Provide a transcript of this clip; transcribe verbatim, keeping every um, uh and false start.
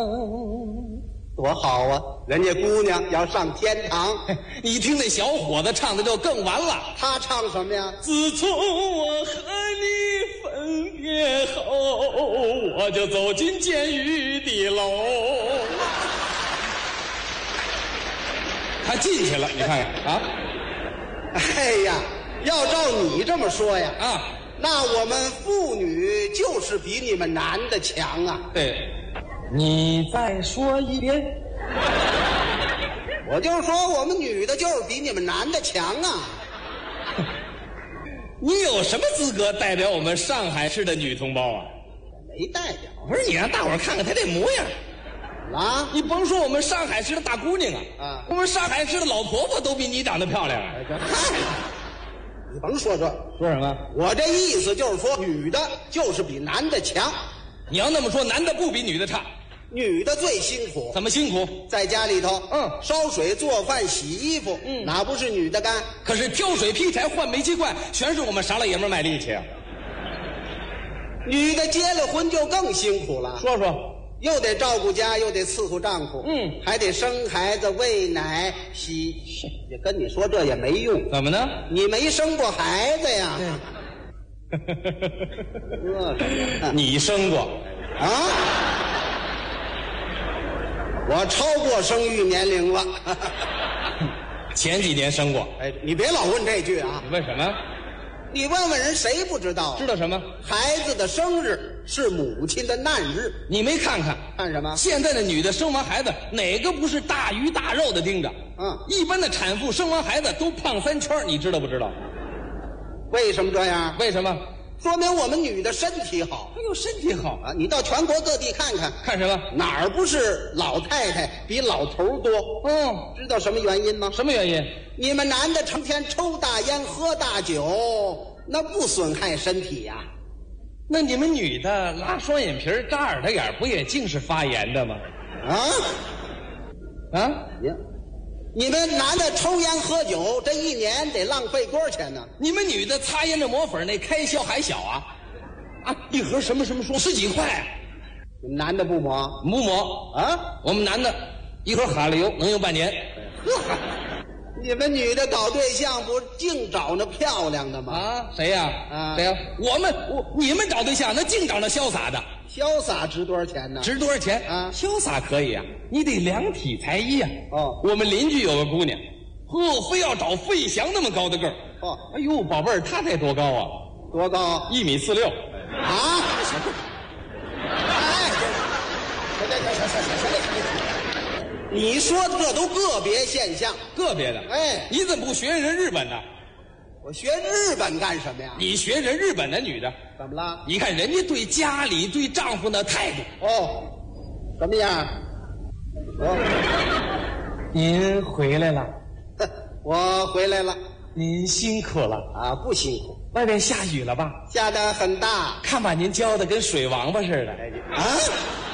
多好啊！人家姑娘要上天堂， 你听那小伙子唱的就更完了。 他唱什么呀？ 自从我和你分别后，我就走进监狱的楼。他进去了，你看看啊！ 哎呀，要照你这么说呀， 啊， 那我们妇女就是比你们男的强啊！ 对，你再说一遍。 我就说我们女的就是比你们男的强啊！ 你有什么资格代表我们上海市的女同胞啊？ 没代表。 不是，你让大伙儿看看她这模样啊！ 你甭说我们上海市的大姑娘啊， 啊， 我们上海市的老婆婆都比你长得漂亮啊！ 你甭说这， 说什么？ 我这意思就是说，女的就是比男的强。 你要那么说，男的不比女的差。 女的最辛苦。 怎么辛苦？ 在家里头， 嗯， 烧水做饭洗衣服， 嗯， 哪不是女的干？ 可是挑水劈柴换煤气罐，全是我们傻老爷们卖力气啊。 女的结了婚就更辛苦了。 说说， 又得照顾家，又得伺候丈夫， 嗯， 还得生孩子、喂奶、洗。也跟你说这也没用。 怎么呢？ 你没生过孩子呀？ 你生过啊？我超过生育年龄了。 前几年生过。 哎，你别老问这句啊！ 为什么？ 你问问人，谁不知道？ 知道什么？ 孩子的生日是母亲的难日。 你没看看？ 看什么？ 现在的女的生完孩子，哪个不是大鱼大肉的盯着？ 嗯， 一般的产妇生完孩子都胖三圈，你知道不知道？ 为什么这样？ 为什么？ 说明我们女的身体好。 哎呦，身体好啊！你到全国各地看看， 看什么？ 哪儿不是老太太比老头多？ 嗯， 知道什么原因吗？ 什么原因？ 你们男的成天抽大烟喝大酒，那不损害身体呀、啊？ 那你们女的拉双眼皮扎耳朵眼，不也净是发炎的吗？ 啊啊！ 你你们男的抽烟喝酒，这一年得浪费多少钱呢？ 你们女的擦烟的抹粉那开销还小啊？啊，一盒什么什么霜十几块、啊， 你们男的不抹？ 不抹啊？ 我们男的一盒哈利油能用半年。 呵，你们女的搞对象不净找那漂亮的吗？ 啊，谁呀？ 啊， 谁呀？我们我你们找对象那净找那潇洒的。 潇洒值多少钱呢？ 值多少钱啊？ 潇洒可以啊，你得量体裁衣啊。 哦， 我们邻居有个姑娘，呵，非要找费翔那么高的个儿。 哦， 哎呦，宝贝儿，她得多高啊？ 多高？ 一米四六。 啊！哎，行行行行行行行，你说的这都个别现象， 个别的。 哎， 你怎么不学人日本呢？ 我学日本干什么呀？ 你学人日本的女的， 怎么了？ 你看人家对家里对丈夫的态度。 哦，什么样？ 我，您回来了。 我回来了。 您辛苦了啊，不辛苦。 外面下雨了吧？ 下得很大， 看把您浇的跟水王八似的。 啊！